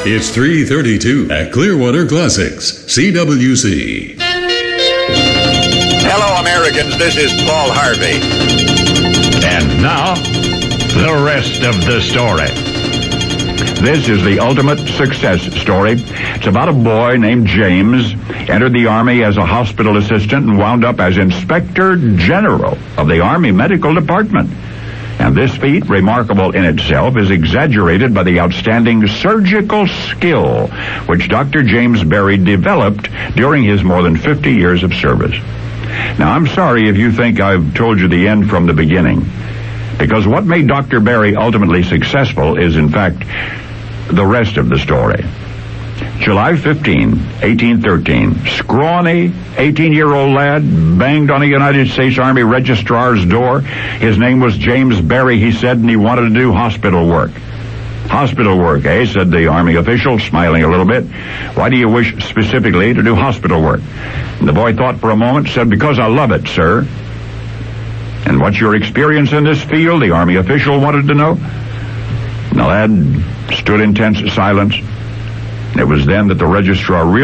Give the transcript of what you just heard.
It's 3:32 at Clearwater Classics, CWC. Hello, Americans. This is Paul Harvey. And now, the rest of the story. This is the ultimate success story. It's about a boy named James, entered the Army as a hospital assistant and wound up as Inspector General of the Army Medical Department. And this feat, remarkable in itself, is exaggerated by the outstanding surgical skill which Dr. James Berry developed during his more than 50 years of service. Now, I'm sorry if you think I've told you the end from the beginning, because what made Dr. Berry ultimately successful is, in fact, the rest of the story. July 15, 1813, scrawny 18-year-old lad banged on a United States Army registrar's door. His name was James Berry, he said, and he wanted to do hospital work. Hospital work, eh? Said the Army official, smiling a little bit. Why do you wish specifically to do hospital work? And the boy thought for a moment, said, because I love it, sir. And what's your experience in this field? The Army official wanted to know. And the lad stood in tense silence. It was then that the registrar realized